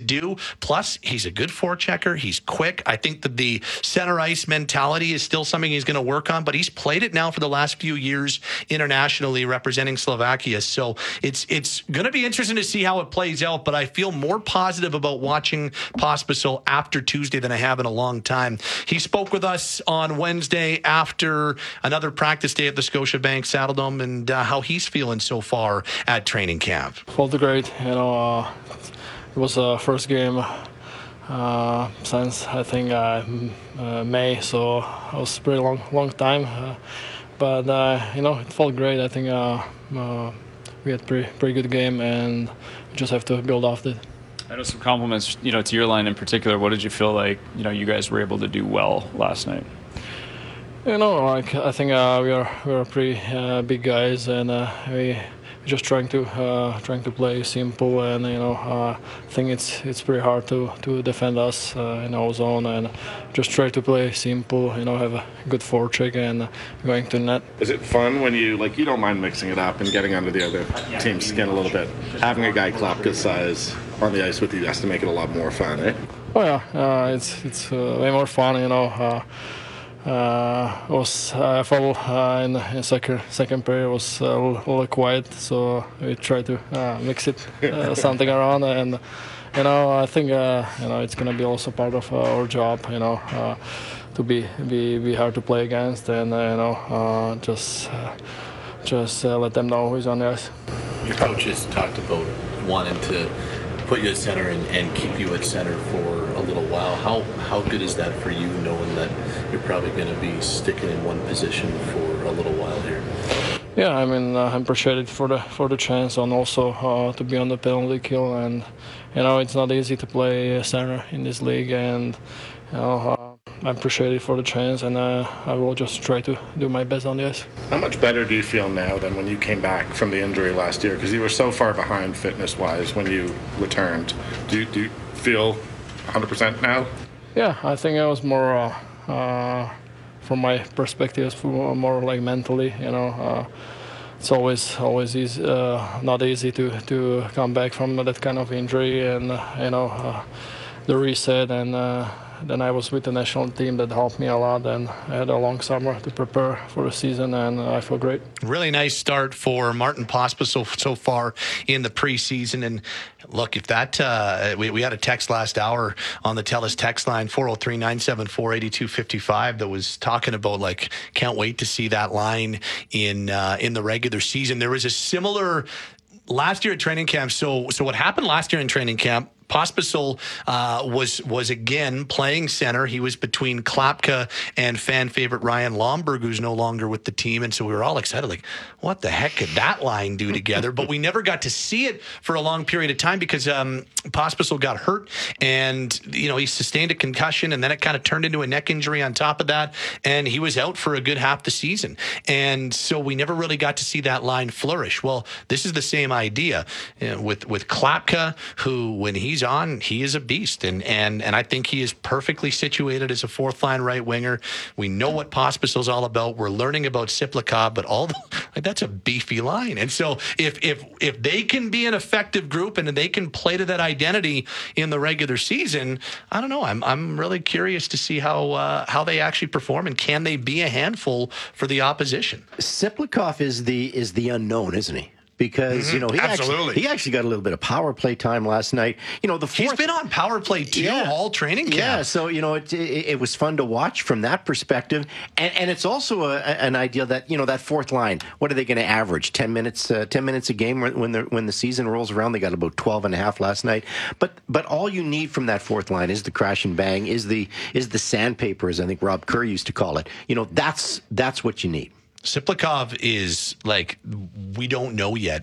do. Plus, he's a good forechecker. He's quick. I think that the center ice mentality is still something he's going to work on, but he's played it now for the last few years internationally representing Slovakia. So it's going to be interesting to see how it plays out, but I feel more positive about watching Pospisil after Tuesday than I have in a long time. He spoke with us on Wednesday after another practice day at the Scotiabank Saddledome and how he's feeling so far at training camp. Felt great. It was the first game since I think May, so it was a pretty long time. But it felt great. I think we had pretty good game, and we just have to build off it. I know some compliments, to your line in particular. What did you feel like, you guys were able to do well last night? I think we are pretty big guys, and we just trying to play simple, and I think it's pretty hard to defend us in our zone, and just try to play simple, have a good forecheck and going to net. Is it fun when you don't mind mixing it up and getting under the other team's skin a little bit? Having a guy Klapka's size on the ice with you has to make it a lot more fun, eh? Oh yeah, it's way more fun, I felt in the second period was a little quiet, so we tried to mix it something around, and I think it's gonna be also part of our job, to be hard to play against, and just let them know who's on the ice. Your coaches talked about wanting to put you at center and keep you at center for a little while. How good is that for you, knowing that you're probably going to be sticking in one position for a little while here? Yeah, I'm appreciated for the chance, and also to be on the penalty kill. And it's not easy to play center in this league, and I appreciate it for the chance, and I will just try to do my best on the ice. How much better do you feel now than when you came back from the injury last year? Because you were so far behind fitness-wise when you returned. Do you feel 100% now? Yeah, I think it was more, from my perspective, it's more like mentally. It's always easy, not easy to come back from that kind of injury, and the reset, and then I was with the national team that helped me a lot, and I had a long summer to prepare for the season, and I feel great. Really nice start for Martin Pospisil so far in the preseason. And look, if that we had a text last hour on the TELUS text line 403-974-8255 that was talking about can't wait to see that line in the regular season. There was a similar last year at training camp. So what happened last year in training camp? Pospisil was again playing center. He was between Klapka and fan favorite Ryan Lomberg, who's no longer with the team. And so we were all excited, what the heck could that line do together? But we never got to see it for a long period of time because Pospisil got hurt, and he sustained a concussion, and then it kind of turned into a neck injury on top of that, and he was out for a good half the season. And so we never really got to see that line flourish. Well, this is the same idea with Klapka, who when he's on, he is a beast, and I think he is perfectly situated as a fourth line right winger. We know what Pospisil's all about. We're learning about Siplikov, but that's a beefy line. And so if they can be an effective group and they can play to that identity in the regular season, I don't know. I'm really curious to see how they actually perform, and can they be a handful for the opposition. Siplikov is the unknown, isn't he? Because he actually got a little bit of power play time last night. He's been on power play too all training camp. Yeah, so it was fun to watch from that perspective, and it's also an idea that that fourth line. What are they going to average? 10 minutes a game when the season rolls around. They got about 12 and a half last night. But all you need from that fourth line is the crash and bang, is the sandpaper, as I think Rob Kerr used to call it. That's what you need. Siplikov is we don't know yet.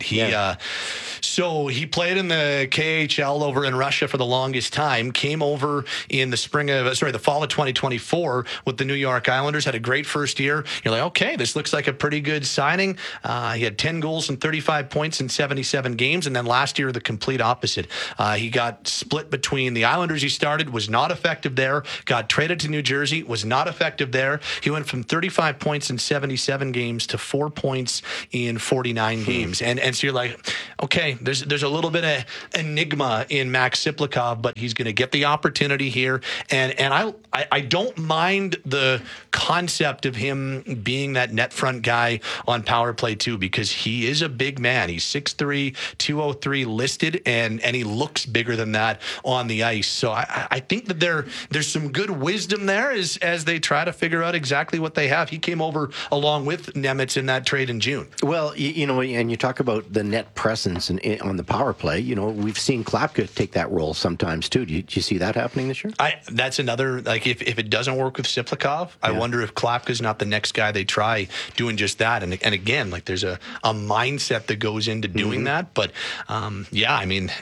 So he played in the KHL over in Russia for the longest time, came over in the fall of 2024 with the New York Islanders, had a great first year. You're like, okay, this looks like a pretty good signing. He had 10 goals and 35 points in 77 games. And then last year, the complete opposite. He got split between the Islanders. He started, was not effective there, got traded to New Jersey, was not effective there. He went from 35 points in 77 47 games to 4 points in 49 games. And so you're like, okay, there's a little bit of enigma in Max Siplikov, but he's going to get the opportunity here. And I don't mind the concept of him being that net front guy on power play too, because he is a big man. He's 6'3", 203 listed, and he looks bigger than that on the ice. So I think that there's some good wisdom there as they try to figure out exactly what they have. He came over along with Nemitz in that trade in June. Well, you know, and you talk about the net presence on the power play. You know, we've seen Klapka take that role sometimes too. Do you see that happening this year? That's another, like, if it doesn't work with Siplikov, I wonder if Klapka's not the next guy they try doing just that. And again, like, there's a mindset that goes into doing that. But yeah, I mean,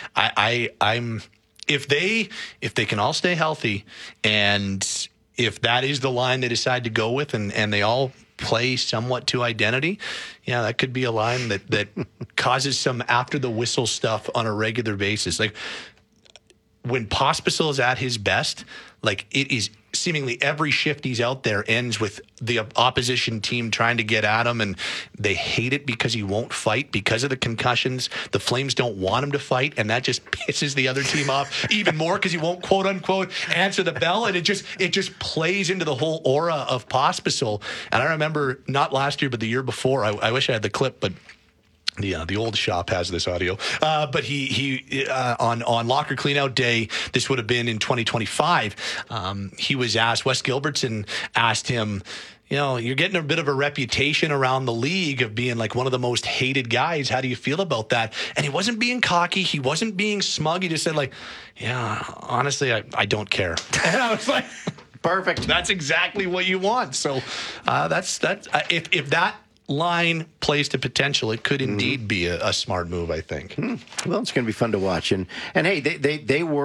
I'm if they can all stay healthy, and if that is the line they decide to go with, and they all play somewhat to identity, yeah, that could be a line that causes some after the whistle stuff on a regular basis. Like, when Pospisil is at his best, like, it is seemingly every shift he's out there ends with the opposition team trying to get at him, and they hate it because he won't fight because of the concussions. The Flames don't want him to fight, and that just pisses the other team off even more because he won't, quote unquote, answer the bell, and it just plays into the whole aura of Pospisil. And I remember, not last year but the year before, I wish I had the clip, but the old shop has this audio. But he on locker cleanout day, this would have been in 2025. He was asked, Wes Gilbertson asked him, you know, you're getting a bit of a reputation around the league of being like one of the most hated guys. How do you feel about that? And he wasn't being cocky. He wasn't being smug. He just said, like, yeah, honestly, I don't care. And I was like, perfect. That's exactly what you want. So that's if that line plays to potential, it could indeed be a smart move, I think. Well, it's going to be fun to watch, and hey, they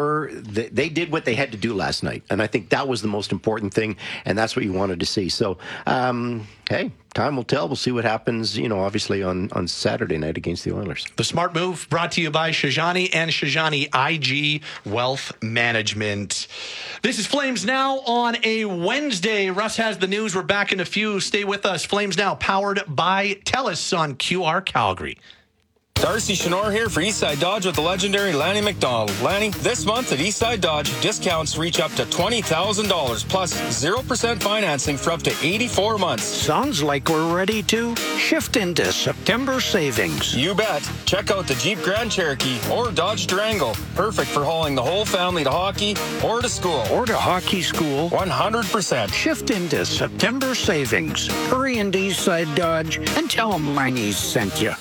did what they had to do last night, and I think that was the most important thing, and that's what you wanted to see. So, hey, time will tell. We'll see what happens, you know, obviously on Saturday night against the Oilers. The Smart Move brought to you by Shajani and Shajani IG Wealth Management. This is Flames Now on a Wednesday. Russ has the news. We're back in a few. Stay with us. Flames Now, powered by TELUS on QR Calgary. Darcy Chenor here for Eastside Dodge with the legendary Lanny McDonald. Lanny, this month at Eastside Dodge, discounts reach up to $20,000 plus 0% financing for up to 84 months. Sounds like we're ready to shift into September savings. You bet. Check out the Jeep Grand Cherokee or Dodge Durango. Perfect for hauling the whole family to hockey or to school. Or to hockey school. 100%. Shift into September savings. Hurry into Eastside Dodge and tell them Lanny's sent you.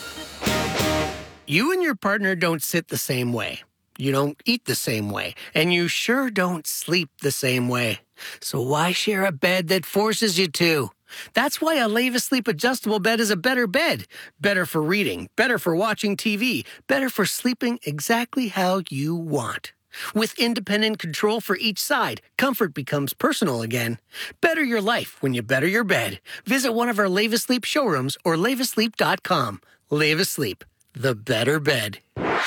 You and your partner don't sit the same way. You don't eat the same way. And you sure don't sleep the same way. So why share a bed that forces you to? That's why a Leva Sleep adjustable bed is a better bed. Better for reading, better for watching TV, better for sleeping exactly how you want. With independent control for each side, comfort becomes personal again. Better your life when you better your bed. Visit one of our Leva Sleep showrooms or levasleep.com. Leva Sleep, the better bed.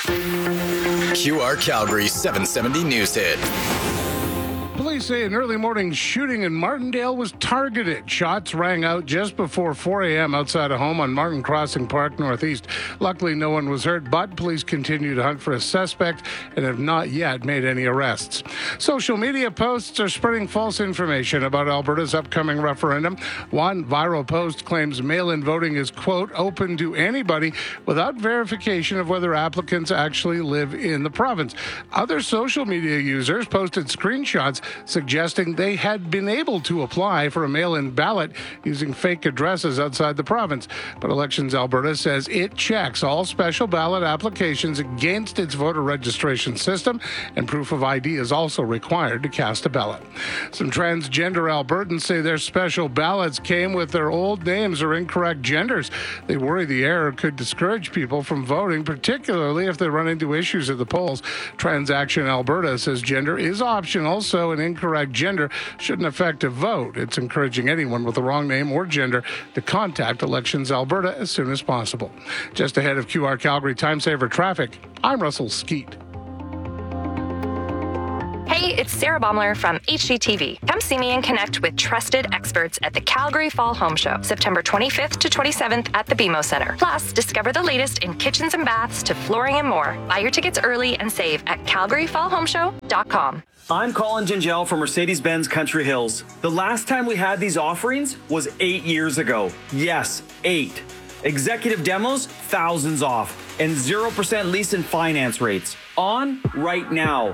QR Calgary 770 News Hit. Police say an early morning shooting in Martindale was targeted. Shots rang out just before 4 a.m. outside a home on Martin Crossing Park Northeast. Luckily, no one was hurt, but police continue to hunt for a suspect and have not yet made any arrests. Social media posts are spreading false information about Alberta's upcoming referendum. One viral post claims mail-in voting is, quote, open to anybody without verification of whether applicants actually live in the province. Other social media users posted screenshots suggesting they had been able to apply for a mail-in ballot using fake addresses outside the province. But Elections Alberta says it checks all special ballot applications against its voter registration system, and proof of ID is also required to cast a ballot. Some transgender Albertans say their special ballots came with their old names or incorrect genders. They worry the error could discourage people from voting, particularly if they run into issues at the polls. Transaction Alberta says gender is optional, so an incorrect gender shouldn't affect a vote. It's encouraging anyone with the wrong name or gender to contact Elections Alberta as soon as possible. Just ahead of QR Calgary Time Saver Traffic, I'm Russell Skeet. Hey, it's Sarah Baumler from HGTV. Come see me and connect with trusted experts at the Calgary Fall Home Show, September 25th to 27th at the BMO Center. Plus, discover the latest in kitchens and baths to flooring and more. Buy your tickets early and save at calgaryfallhomeshow.com. I'm Colin Gingell from Mercedes-Benz Country Hills. The last time we had these offerings was 8 years ago. Yes, 8. Executive demos, thousands off, and 0% lease and finance rates. On right now.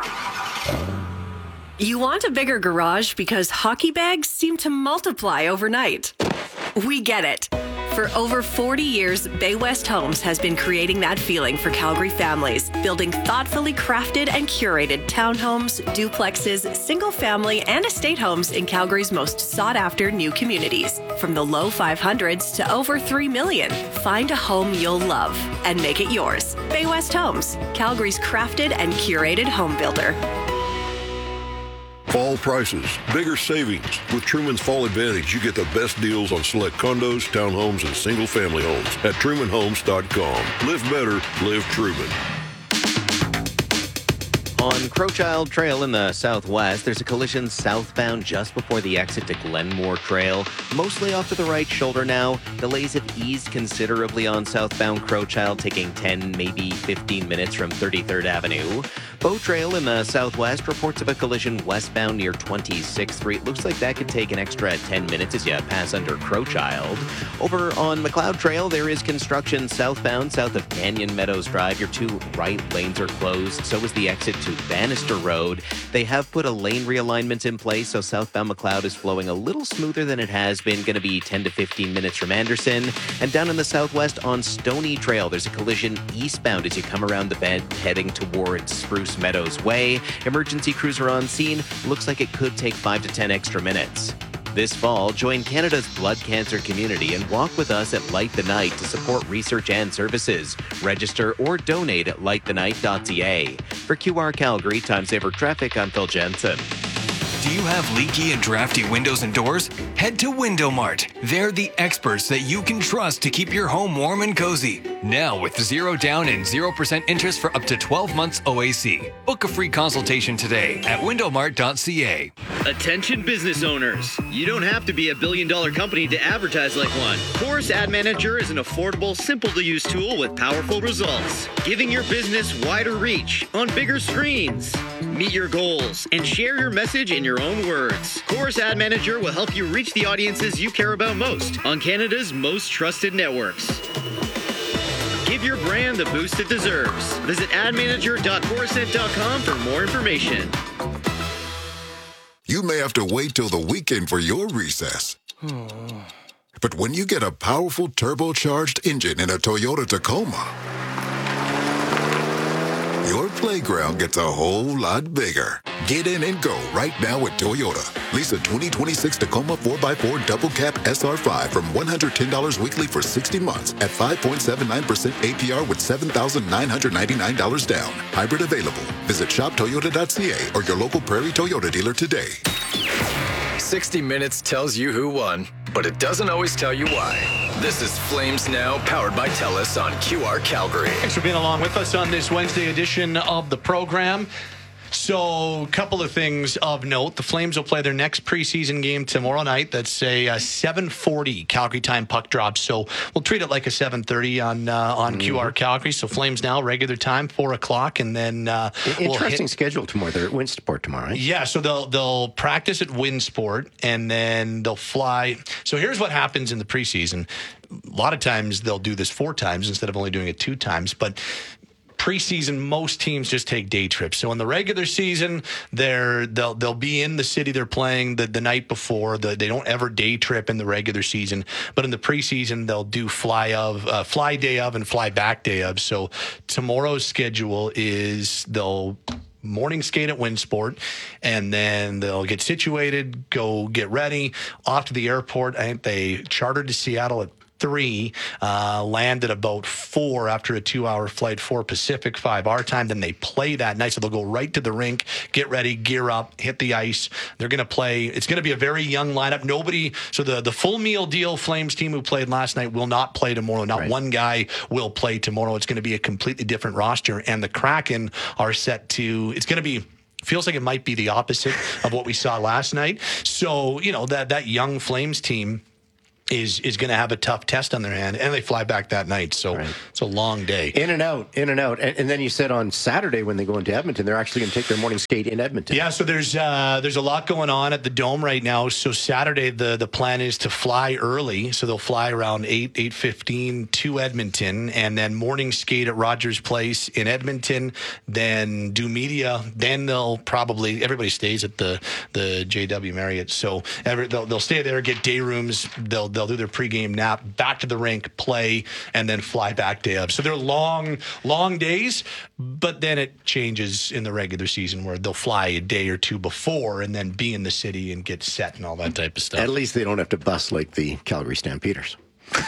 You want a bigger garage because hockey bags seem to multiply overnight. We get it. For over 40 years, Bay West Homes has been creating that feeling for Calgary families, building thoughtfully crafted and curated townhomes, duplexes, single-family, and estate homes in Calgary's most sought-after new communities. From the low 500s to over $3 million, find a home you'll love and make it yours. Bay West Homes, Calgary's crafted and curated home builder. Fall prices, bigger savings. With Truman's Fall Advantage, you get the best deals on select condos, townhomes, and single-family homes at TrumanHomes.com. Live better, live Truman. On Crowchild Trail in the southwest, there's a collision southbound just before the exit to Glenmore Trail. Mostly off to the right shoulder now. Delays have eased considerably on southbound Crowchild, taking 10, maybe 15 minutes from 33rd Avenue. Bow Trail in the southwest reports of a collision westbound near 26th Street. Looks like that could take an extra 10 minutes as you pass under Crowchild. Over on McLeod Trail, there is construction southbound south of Canyon Meadows Drive. Your two right lanes are closed. So is the exit to Bannister Road. They have put a lane realignment in place, so southbound McLeod is flowing a little smoother than it has been. Going to be 10 to 15 minutes from Anderson. And down in the southwest on Stony Trail, there's a collision eastbound as you come around the bend heading towards Spruce Meadows Way. Emergency crews are on scene. Looks like it could take 5 to 10 extra minutes. This fall, join Canada's blood cancer community and walk with us at Light the Night to support research and services. Register or donate at lightthenight.ca. For QR Calgary Time Saver Traffic, I'm Phil Jensen. Do you have leaky and drafty windows and doors? Head to Window Mart. They're the experts that you can trust to keep your home warm and cozy. Now with 0 down and 0% interest for up to 12 months OAC. Book a free consultation today at windowmart.ca. Attention business owners. You don't have to be a billion-dollar company to advertise like one. Chorus Ad Manager is an affordable, simple-to-use tool with powerful results, giving your business wider reach on bigger screens. Meet your goals and share your message in your own words. Chorus Ad Manager will help you reach the audiences you care about most on Canada's most trusted networks. Give your brand the boost it deserves. Visit admanager.chorusnet.com for more information. You may have to wait till the weekend for your recess. But when you get a powerful turbocharged engine in a Toyota Tacoma, your playground gets a whole lot bigger. Get in and go right now at Toyota. Lease a 2026 Tacoma 4x4 Double Cab SR5 from $110 weekly for 60 months at 5.79% APR with $7,999 down. Hybrid available. Visit shoptoyota.ca or your local Prairie Toyota dealer today. 60 Minutes tells you who won, but it doesn't always tell you why. This is Flames Now, powered by TELUS on QR Calgary. Thanks for being along with us on this Wednesday edition of the program. So, a couple of things of note. The Flames will play their next preseason game tomorrow night. That's a 7:40 Calgary time puck drop. So, we'll treat it like a 7:30 on QR Calgary. So, Flames Now, regular time, 4 o'clock. And then interesting schedule tomorrow. They're at Winsport tomorrow, right? Yeah, so they'll practice at Winsport, and then they'll fly. So, here's what happens in the preseason. A lot of times, they'll do this 4 times instead of only doing it 2 times. But preseason, most teams just take day trips. So in the regular season, they'll be in the city they're playing the night before. They don't ever day trip in the regular season. But in the preseason, they'll do fly day of and fly back day of. So tomorrow's schedule is they'll morning skate at Winsport, and then they'll get situated, go get ready, off to the airport. I think they chartered to Seattle at 3, land at about 4 after a 2-hour flight, 4 Pacific, 5 our time. Then they play that night. So they'll go right to the rink, get ready, gear up, hit the ice. They're going to play. It's going to be a very young lineup. Nobody. So the full meal deal Flames team who played last night will not play tomorrow. Not one guy will play tomorrow. It's going to be a completely different roster. And the Kraken are set to, it's going to be feels like it might be the opposite of what we saw last night. So, that young Flames team is going to have a tough test on their hand, and they fly back that night. So It's a long day. In and out. And then you said on Saturday when they go into Edmonton, they're actually going to take their morning skate in Edmonton. Yeah, so there's a lot going on at the Dome right now. So Saturday, the plan is to fly early. So they'll fly around 8:15 to Edmonton, and then morning skate at Rogers Place in Edmonton, then do media. Then everybody stays at the JW Marriott. So they'll stay there, get day rooms. They'll do their pregame nap, back to the rink, play, and then fly back day up. So they're long days, but then it changes in the regular season where they'll fly a day or two before and then be in the city and get set and all that type of stuff. At least they don't have to bus like the Calgary Stampeders.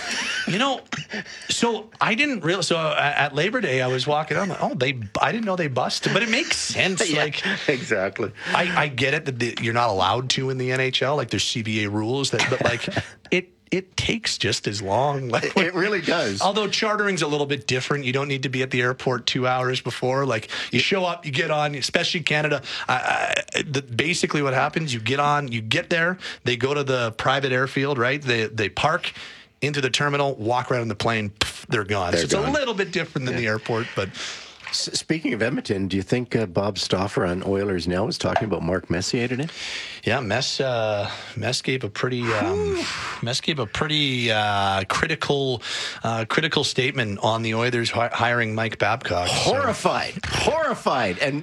So I didn't realize. So at Labor Day, I was walking. I'm like, I didn't know they busted, but it makes sense. Yeah, exactly. I get it that you're not allowed to in the NHL. Like there's CBA rules but like it takes just as long. Like, it really does. Although chartering's a little bit different. You don't need to be at the airport 2 hours before. Like you show up, you get on, especially Canada. Basically what happens, you get on, you get there, they go to the private airfield, right? They park into the terminal, walk right on the plane, they're gone. So it's a little bit different than the airport, but... Speaking of Edmonton, do you think Bob Stauffer on Oilers Now was talking about Mark Messier today? Yeah, Mess gave a pretty critical statement on the Oilers hiring Mike Babcock. Horrified, and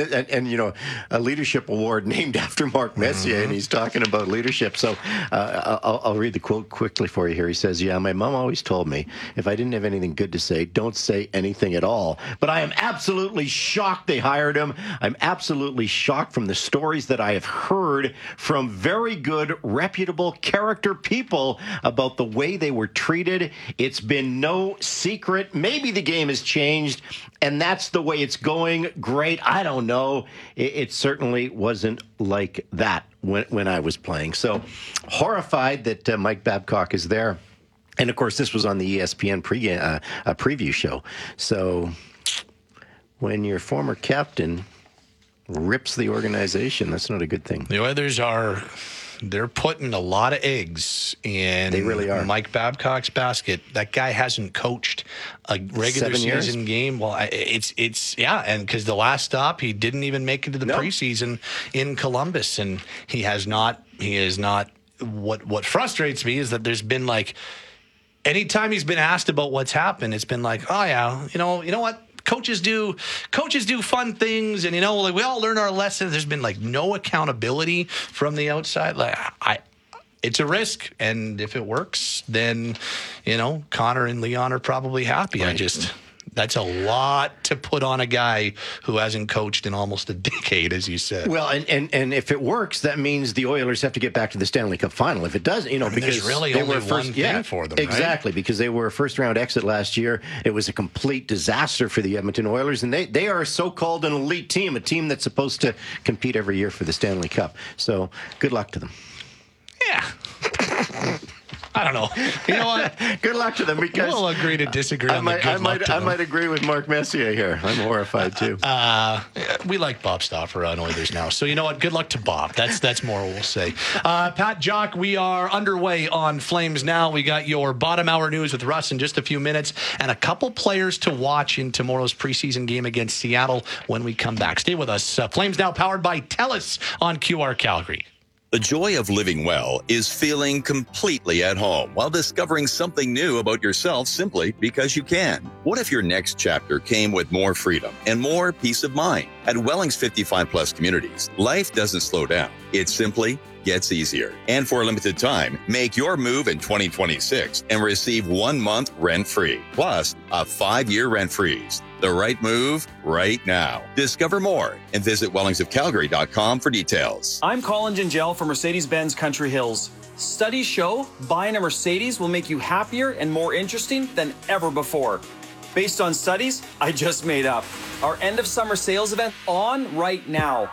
a leadership award named after Mark Messier, and he's talking about leadership. So I'll read the quote quickly for you here. He says, "Yeah, my mom always told me if I didn't have anything good to say, don't say anything at all. But I am absolutely shocked they hired him. I'm absolutely shocked from the stories that I have heard from very good, reputable character people about the way they were treated. It's been no secret. Maybe the game has changed, and that's the way it's going. Great. I don't know. It certainly wasn't like that when I was playing." So horrified that Mike Babcock is there. And, of course, this was on the ESPN preview show. So... when your former captain rips the organization, that's not a good thing. The Oilers they're putting a lot of eggs in they really are. Mike Babcock's basket. That guy hasn't coached a regular season game. Well, and because the last stop, he didn't even make it to the preseason in Columbus, and he has not. What frustrates me is that there's been like, anytime he's been asked about what's happened, it's been like, oh yeah, you know what? Coaches do fun things, and we all learn our lessons. There's been like no accountability from the outside. Like it's a risk, and if it works, then Connor and Leon are probably happy. Right. That's a lot to put on a guy who hasn't coached in almost a decade, as you said. Well, and if it works, that means the Oilers have to get back to the Stanley Cup final. If it doesn't, because there's really only one thing for them, exactly, right? Because they were a first-round exit last year. It was a complete disaster for the Edmonton Oilers, and they are so-called an elite team, a team that's supposed to compete every year for the Stanley Cup. So good luck to them. Yeah. I don't know. You know what? Good luck to them, because we'll agree to disagree on the good luck to them. I might agree with Mark Messier here. I'm horrified too. We like Bob Stauffer on Oilers Now, so you know what? Good luck to Bob. That's more we'll say. Pat, Jock, we are underway on Flames Now. We got your bottom hour news with Russ in just a few minutes, and a couple players to watch in tomorrow's preseason game against Seattle when we come back. Stay with us. Flames Now, powered by TELUS on QR Calgary. The joy of living well is feeling completely at home while discovering something new about yourself simply because you can. What if your next chapter came with more freedom and more peace of mind? At Wellings 55 Plus Communities, life doesn't slow down. It simply gets easier. And for a limited time, make your move in 2026 and receive 1 month rent-free, plus a 5-year rent freeze. The right move right now. Discover more and visit wellingsofcalgary.com for details. I'm Colin Gingell from Mercedes-Benz Country Hills. Studies show buying a Mercedes will make you happier and more interesting than ever before. Based on studies I just made up. Our end of summer sales event on right now.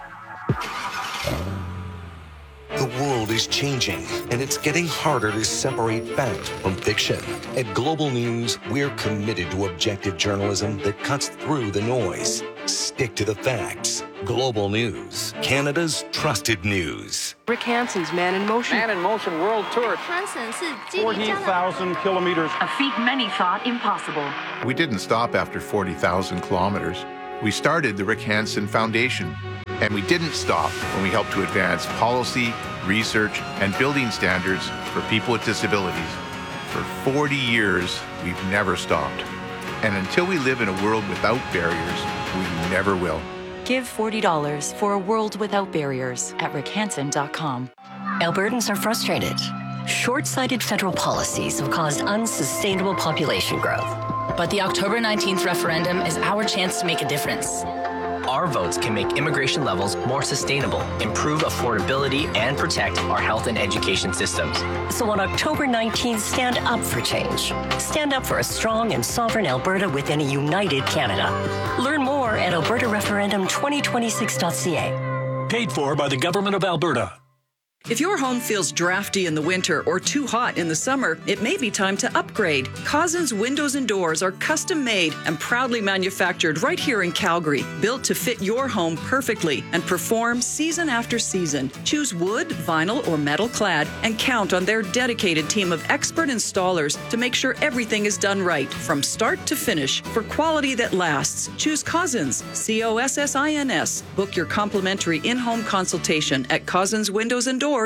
The world is changing, and it's getting harder to separate fact from fiction. At Global News, we're committed to objective journalism that cuts through the noise. Stick to the facts. Global News, Canada's trusted news. Rick Hansen's Man in Motion. Man in Motion World Tour. 40,000 kilometers. A feat many thought impossible. We didn't stop after 40,000 kilometers. We started the Rick Hansen Foundation, and we didn't stop when we helped to advance policy, research, and building standards for people with disabilities. For 40 years, we've never stopped. And until we live in a world without barriers, we never will. Give $40 for a world without barriers at rickhansen.com. Albertans are frustrated. Short-sighted federal policies have caused unsustainable population growth. But the October 19th referendum is our chance to make a difference. Our votes can make immigration levels more sustainable, improve affordability, and protect our health and education systems. So on October 19th, stand up for change. Stand up for a strong and sovereign Alberta within a united Canada. Learn more at albertareferendum2026.ca. Paid for by the Government of Alberta. If your home feels drafty in the winter or too hot in the summer, it may be time to upgrade. Cousins Windows and Doors are custom made and proudly manufactured right here in Calgary, built to fit your home perfectly and perform season after season. Choose wood, vinyl, or metal clad and count on their dedicated team of expert installers to make sure everything is done right from start to finish. For quality that lasts, choose Cousins, COSSINS. Book your complimentary in-home consultation at cousinswindowsanddoors.com.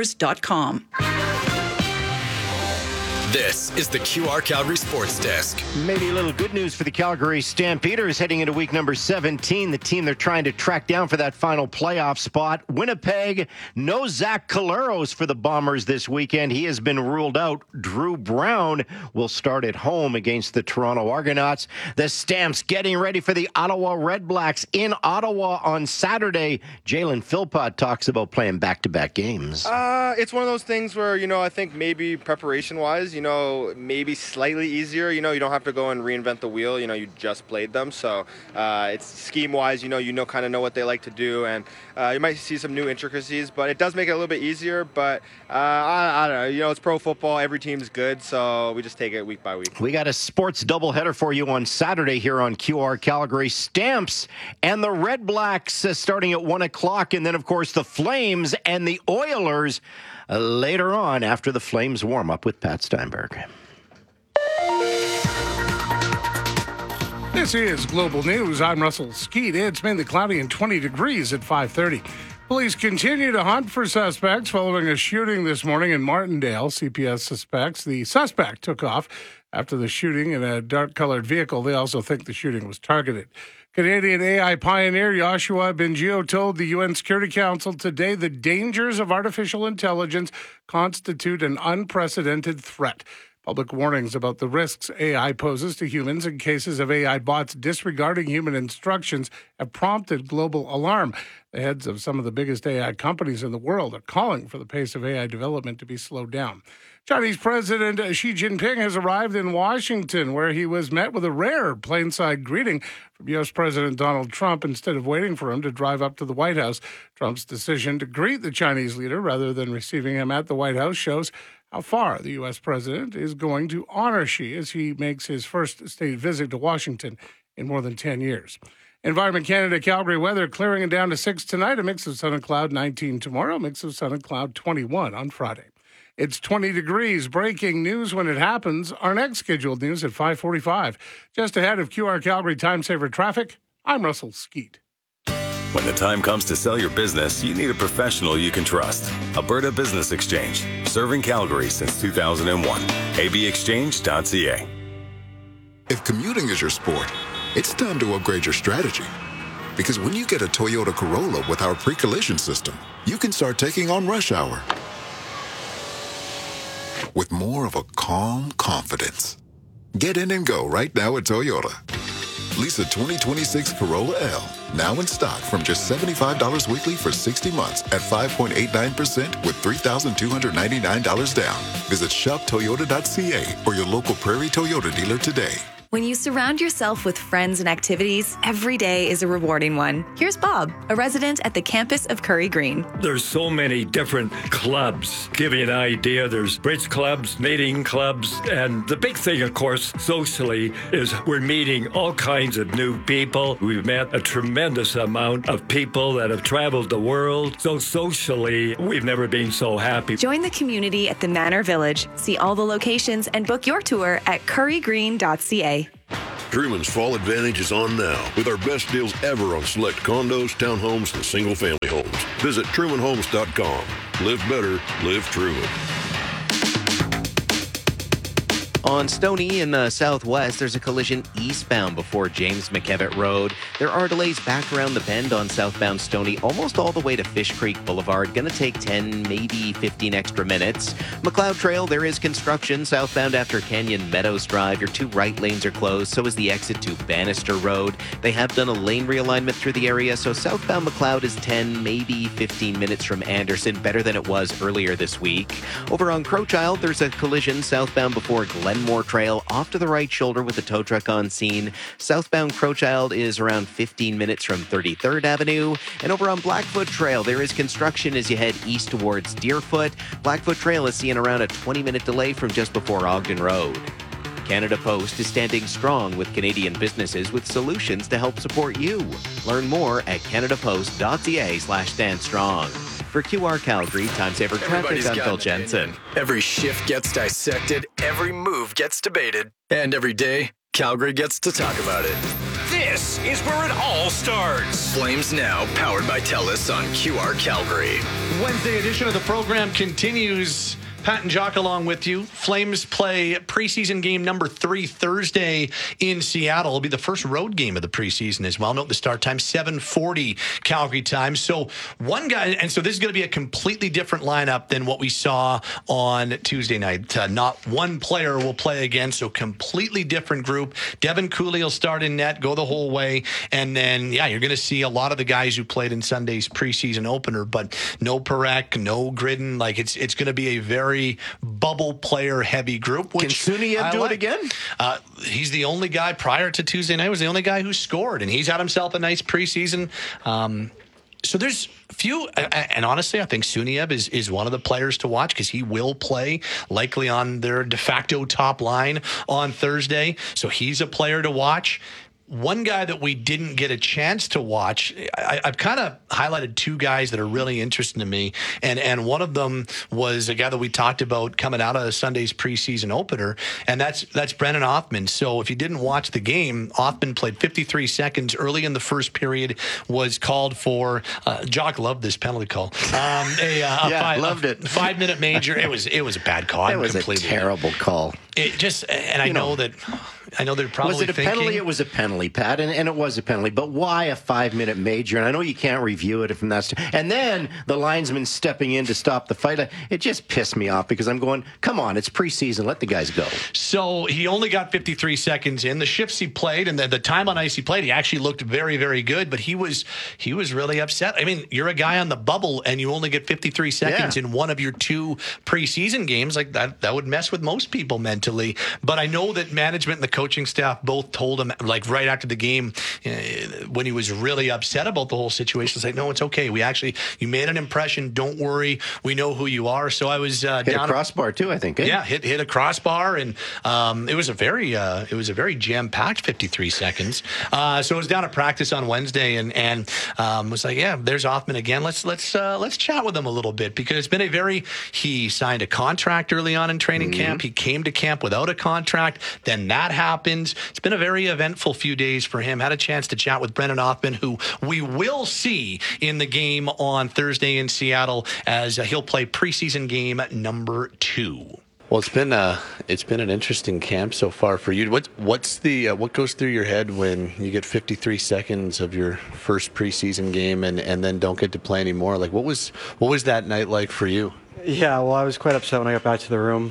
This is the QR Calgary Sports Desk. Maybe a little good news for the Calgary Stampeders heading into week number 17, the team they're trying to track down for that final playoff spot. Winnipeg, no Zach Collaros for the Bombers this weekend. He has been ruled out. Drew Brown will start at home against the Toronto Argonauts. The Stamps getting ready for the Ottawa Redblacks in Ottawa on Saturday. Jalen Philpott talks about playing back-to-back games. It's one of those things where, I think maybe preparation-wise, maybe slightly easier. You don't have to go and reinvent the wheel. You just played them. So it's scheme-wise, kind of know what they like to do. And you might see some new intricacies, but it does make it a little bit easier. But I don't know. It's pro football. Every team's good. So we just take it week by week. We got a sports doubleheader for you on Saturday here on QR Calgary. Stamps and the Red Blacks starting at 1 o'clock. And then, of course, the Flames and the Oilers later on after the Flames warm up with Pat Steinberg. This is Global News. I'm Russell Skeet. It's mainly cloudy and 20 degrees at 5:30. Police continue to hunt for suspects following a shooting this morning in Martindale. CPS suspects the suspect took off after the shooting in a dark-colored vehicle. They also think the shooting was targeted. Canadian AI pioneer Yoshua Bengio told the UN Security Council today the dangers of artificial intelligence constitute an unprecedented threat. Public warnings about the risks AI poses to humans in cases of AI bots disregarding human instructions have prompted global alarm. The heads of some of the biggest AI companies in the world are calling for the pace of AI development to be slowed down. Chinese President Xi Jinping has arrived in Washington, where he was met with a rare plainside greeting from U.S. President Donald Trump instead of waiting for him to drive up to the White House. Trump's decision to greet the Chinese leader rather than receiving him at the White House shows how far the U.S. president is going to honor Xi as he makes his first state visit to Washington in more than 10 years. Environment Canada Calgary weather clearing and down to 6 tonight, a mix of sun and cloud 19 tomorrow, a mix of sun and cloud 21 on Friday. It's 20 degrees. Breaking news when it happens. Our next scheduled news at 5:45. Just ahead of QR Calgary Time Saver Traffic, I'm Russell Skeet. When the time comes to sell your business, you need a professional you can trust. Alberta Business Exchange, serving Calgary since 2001. abexchange.ca. If commuting is your sport, it's time to upgrade your strategy. Because when you get a Toyota Corolla with our pre-collision system, you can start taking on rush hour with more of a calm confidence. Get in and go right now at Toyota. Lease a 2026 Corolla L, now in stock from just $75 weekly for 60 months at 5.89% with $3,299 down. Visit shoptoyota.ca or your local Prairie Toyota dealer today. When you surround yourself with friends and activities, every day is a rewarding one. Here's Bob, a resident at the campus of Curry Green. There's so many different clubs. Give you an idea, there's bridge clubs, knitting clubs, and the big thing, of course, socially, is we're meeting all kinds of new people. We've met a tremendous amount of people that have traveled the world. So socially, we've never been so happy. Join the community at the Manor Village. See all the locations and book your tour at currygreen.ca. Truman's Fall Advantage is on now with our best deals ever on select condos, townhomes, and single-family homes. Visit TrumanHomes.com. Live better, live Truman. On Stoney in the southwest, there's a collision eastbound before James McKevitt Road. There are delays back around the bend on southbound Stoney, almost all the way to Fish Creek Boulevard. Going to take 10, maybe 15 extra minutes. McLeod Trail, there is construction southbound after Canyon Meadows Drive. Your 2 right lanes are closed. So is the exit to Bannister Road. They have done a lane realignment through the area, so southbound McLeod is 10, maybe 15 minutes from Anderson, better than it was earlier this week. Over on Crowchild, there's a collision southbound before Glenmore Trail, off to the right shoulder with the tow truck on scene. Southbound Crowchild is around 15 minutes from 33rd Avenue. And over on Blackfoot Trail, there is construction as you head east towards Deerfoot. Blackfoot Trail is seeing around a 20-minute delay from just before Ogden Road. Canada Post is standing strong with Canadian businesses with solutions to help support you. Learn more at canadapost.ca/standstrong. For QR Calgary, Time Saver Traffic, I'm Phil Jensen. Every shift gets dissected, every move gets debated, and every day, Calgary gets to talk about it. This is where it all starts. Flames Now, powered by TELUS on QR Calgary. Wednesday edition of the program continues. Pat and Jock along with you. Flames play preseason game number 3 Thursday in Seattle. It'll be the first road game of the preseason as well. Note the start time, 7:40 Calgary time. So one guy, and so this is going to be a completely different lineup than what we saw on Tuesday night. Not one player will play again, so completely different group. Devin Cooley will start in net, go the whole way, and then, you're going to see a lot of the guys who played in Sunday's preseason opener, but no Parekh, no Gridden. Like, it's going to be a very bubble player heavy group. Which can Suniev do it again? He's the only guy prior to Tuesday night was the only guy who scored, and he's had himself a nice preseason. So there's a few, and honestly, I think Suniev is one of the players to watch because he will play likely on their de facto top line on Thursday. So he's a player to watch. One guy that we didn't get a chance to watch, I've kind of highlighted 2 guys that are really interesting to me, and one of them was a guy that we talked about coming out of Sunday's preseason opener, and that's Brennan Othmann. So if you didn't watch the game, Othmann played 53 seconds early in the first period, was called for, Jock loved this penalty call. Loved it. 5-minute major. It was a bad call. It was a terrible call. It just, and I know they're probably was it a thinking, penalty? It was a penalty, Pat, and it was a penalty. But why a 5-minute major? And I know you can't review it from that. And then the linesman stepping in to stop the fight. It just pissed me off because I'm going, come on, it's preseason. Let the guys go. So he only got 53 seconds in. The shifts he played and the time on ice he played, he actually looked very, very good. But he was really upset. I mean, you're a guy on the bubble and you only get 53 seconds in one of your 2 preseason games. Like that would mess with most people mentally. But I know that management and the coaching staff both told him, like right after the game, when he was really upset about the whole situation, say, no, it's okay. You made an impression. Don't worry. We know who you are. So I was hit down a crossbar too, I think. Eh? Yeah, hit a crossbar, and it was a very jam-packed 53 seconds. So I was down at practice on Wednesday, and was like, there's Othmann again. Let's chat with him a little bit because it's been he signed a contract early on in training camp. He came to camp without a contract. Then that happened. It's been a very eventful few days for him. Had a chance to chat with Brennan Othmann, who we will see in the game on Thursday in Seattle as he'll play preseason game number 2. Well, it's been an interesting camp so far for you. What goes through your head when you get 53 seconds of your first preseason game and then don't get to play anymore? Like what was that night like for you? Yeah, well, I was quite upset when I got back to the room.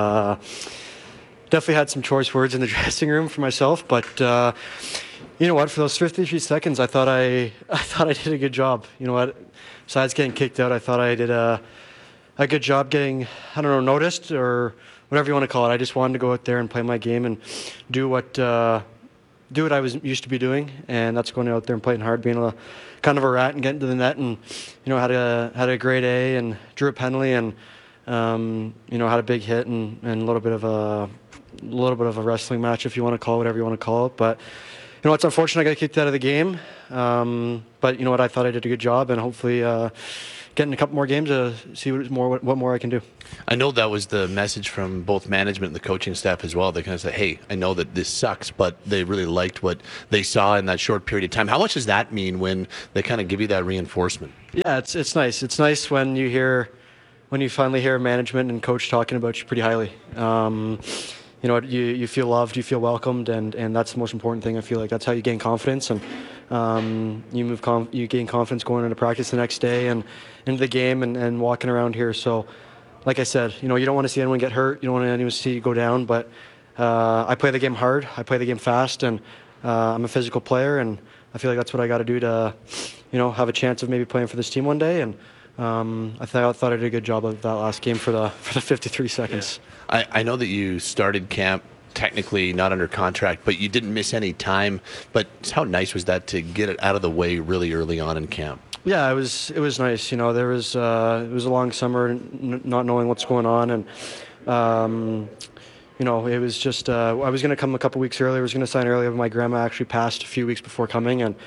Definitely had some choice words in the dressing room for myself, but you know what? For those 53 seconds, I thought I did a good job. You know what? Besides getting kicked out, I thought I did a good job getting, noticed or whatever you want to call it. I just wanted to go out there and play my game and do what I was used to be doing, and that's going out there and playing hard, being a kind of a rat and getting to the net, and had a great A and drew a penalty, and had a big hit and a little bit of a wrestling match, if you want to call it whatever you want to call it. But it's unfortunate I got kicked out of the game. But you know what, I thought I did a good job, and hopefully getting a couple more games to see what more I can do. I know that was the message from both management and the coaching staff as well. They kind of said, hey, I know that this sucks, but they really liked what they saw in that short period of time. How much does that mean when they kind of give you that reinforcement? Yeah, it's nice. It's nice when you finally hear management and coach talking about you pretty highly. You feel loved, you feel welcomed, and that's the most important thing. I feel like that's how you gain confidence, and you gain confidence going into practice the next day and into the game and walking around here. So, like I said, you don't want to see anyone get hurt. You don't want anyone to see you go down. But I play the game hard. I play the game fast, and I'm a physical player, and I feel like that's what I got to do to, have a chance of maybe playing for this team one day. And I thought I did a good job of that last game for the 53 seconds. Yeah. I know that you started camp technically not under contract, but you didn't miss any time. But how nice was that to get it out of the way really early on in camp? Yeah, it was nice. There was it was a long summer, not knowing what's going on, and it was just I was going to come a couple weeks earlier. I was going to sign earlier, but my grandma actually passed a few weeks before coming, and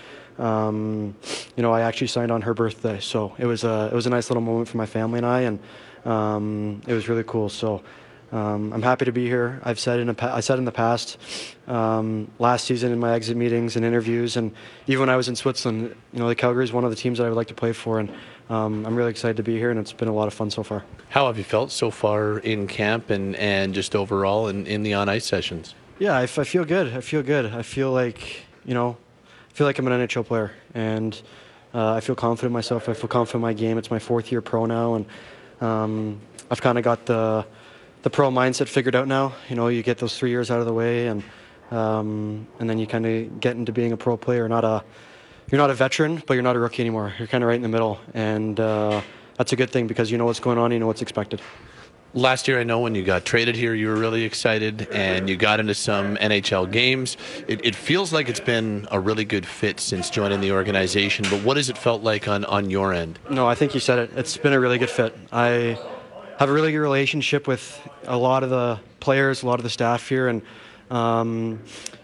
I actually signed on her birthday. So it was a nice little moment for my family and I, and it was really cool. So I'm happy to be here. I said in the past, last season in my exit meetings and interviews, and even when I was in Switzerland, the Calgary is one of the teams that I would like to play for, and I'm really excited to be here, and it's been a lot of fun so far. How have you felt so far in camp and just overall in the on-ice sessions? Yeah, I feel good. I feel like, I'm an NHL player, and I feel confident in myself. I feel confident in my game. It's my 4th year pro now, and I've kind of got the pro mindset figured out now. You get those 3 years out of the way, and then you kind of get into being a pro player. You're not a veteran, but you're not a rookie anymore. You're kind of right in the middle, and that's a good thing because you know what's going on, you know what's expected. Last year, I know when you got traded here, you were really excited, and you got into some NHL games. It feels like it's been a really good fit since joining the organization, but what has it felt like on your end? No, I think you said it. It's been a really good fit. I have a really good relationship with a lot of the players, a lot of the staff here, and I'm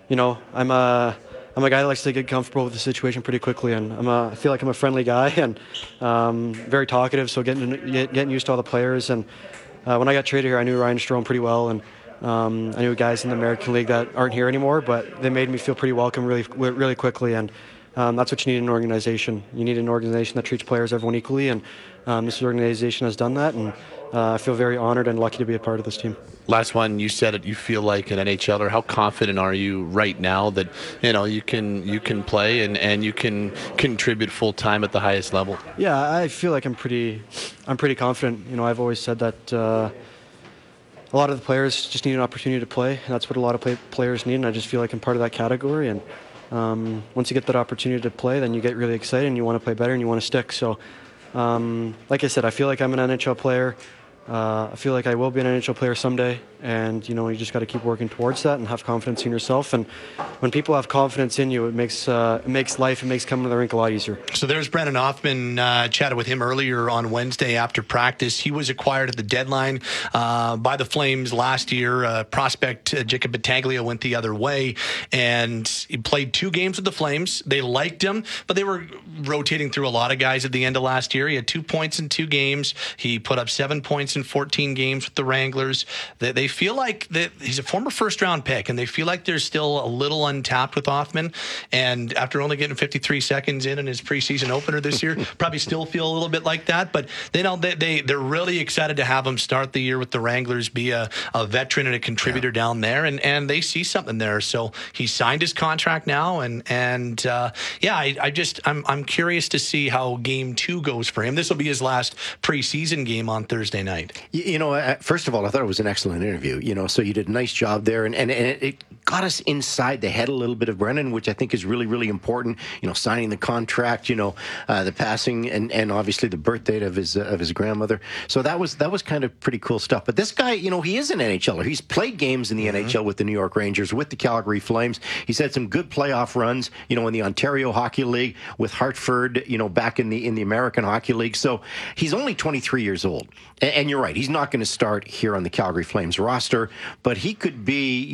a guy that likes to get comfortable with the situation pretty quickly, and I feel like I'm a friendly guy and very talkative, so getting used to all the players. And when I got traded here, I knew Ryan Strome pretty well, and I knew guys in the American League that aren't here anymore, but they made me feel pretty welcome really quickly, and that's what you need in an organization. You need an organization that treats players, everyone equally, and this organization has done that, and I feel very honored and lucky to be a part of this team. Last one, you said it. You feel like an NHLer. How confident are you right now that you can play and you can contribute full time at the highest level? Yeah, I feel like I'm pretty confident. I've always said that a lot of the players just need an opportunity to play. And that's what a lot of players need, and I just feel like I'm part of that category. And once you get that opportunity to play, then you get really excited and you want to play better and you want to stick. So, like I said, I feel like I'm an NHL player. I feel like I will be an NHL player someday, and you just got to keep working towards that and have confidence in yourself. And when people have confidence in you, it makes coming to the rink a lot easier. So there's Brennan Hoffman. Chatted with him earlier on Wednesday after practice. He was acquired at the deadline by the Flames last year. Prospect Jacob Battaglia went the other way, and he played 2 games with the Flames. They liked him, but they were rotating through a lot of guys at the end of last year. He had 2 points in 2 games. He put up 7 points in 14 games with the Wranglers. They feel like that he's a former first-round pick, and they feel like there's still a little untapped with Hoffman. And after only getting 53 seconds in his preseason opener this year, probably still feel a little bit like that. But they're really excited to have him start the year with the Wranglers, be a veteran and a contributor down there, and they see something there. So he signed his contract now, I'm curious to see how Game 2 goes for him. This will be his last preseason game on Thursday night. First of all, I thought it was an excellent interview. So you did a nice job there, and it got us inside the head a little bit of Brennan, which I think is really, really important. Signing the contract, the passing, and obviously the birth date of his grandmother. So that was kind of pretty cool stuff. But this guy, he is an NHLer. He's played games in the NHL with the New York Rangers, with the Calgary Flames. He's had some good playoff runs, in the Ontario Hockey League, with Hartford, back in the American Hockey League. So he's only 23 years old. And you're right, he's not going to start here on the Calgary Flames roster, but he could be,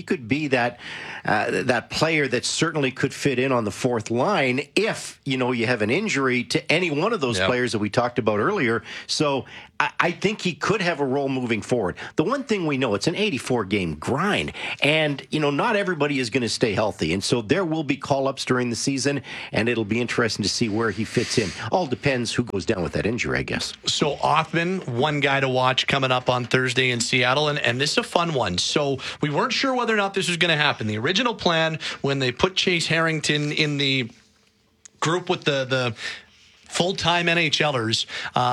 that player that certainly could fit in on the fourth line if, you have an injury to any one of those players that we talked about earlier. So I think he could have a role moving forward. The one thing we know, it's an 84-game grind, and, not everybody is going to stay healthy. And so there will be call-ups during the season, and it'll be interesting to see where he fits in. All depends who goes down with that injury, I guess. So Othman, one guy to watch coming up on Thursday in Seattle, and this is a fun one. So we weren't sure whether or not this was going to happen. The original plan, when they put Chase Harrington in the group with the full-time NHLers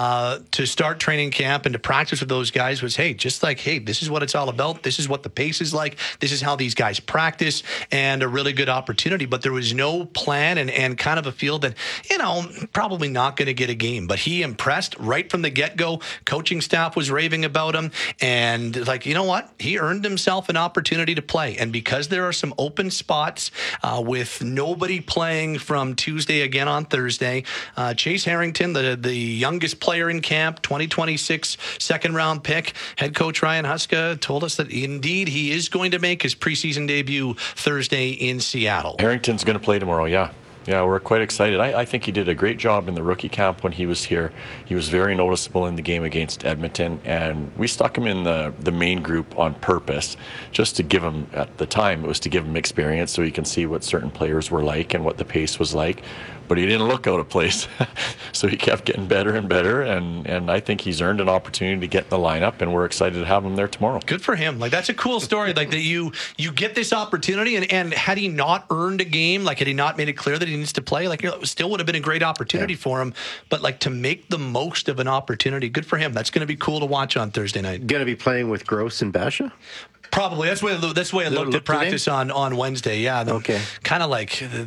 to start training camp and to practice with those guys was, this is what it's all about. This is what the pace is like. This is how these guys practice, and a really good opportunity. But there was no plan and kind of a feel that, probably not going to get a game. But he impressed right from the get-go. Coaching staff was raving about him. And you know what? He earned himself an opportunity to play. And because there are some open spots with nobody playing from Tuesday again on Thursday, Chase Harrington, the youngest player in camp, 2026 second-round pick. Head coach Ryan Huska told us that indeed he is going to make his preseason debut Thursday in Seattle. Harrington's going to play tomorrow, yeah. Yeah, we're quite excited. I think he did a great job in the rookie camp when he was here. He was very noticeable in the game against Edmonton, and we stuck him in the main group on purpose, just to give him, at the time, it was to give him experience so he can see what certain players were like and what the pace was like. But he didn't look out of place, so he kept getting better and better, and I think he's earned an opportunity to get in the lineup, and we're excited to have him there tomorrow. Good for him. That's a cool story, that you get this opportunity, and had he not earned a game, had he not made it clear that he needs to play, it still would have been a great opportunity for him, but to make the most of an opportunity, good for him. That's going to be cool to watch on Thursday night. Going to be playing with Gross and Basha? Probably. That's the way I looked at practice on Wednesday. Yeah. Okay. Kind of